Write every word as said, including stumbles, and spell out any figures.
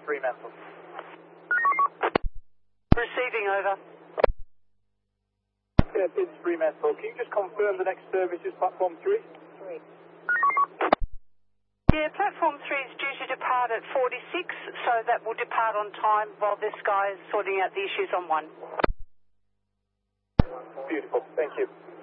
Fremantle. Receiving, over. Yeah, it's Fremantle. Can you just confirm the next service is platform three? Three. Yeah, platform three is due to depart at forty-six, so that will depart on time while this guy is sorting out the issues on one. Beautiful, thank you.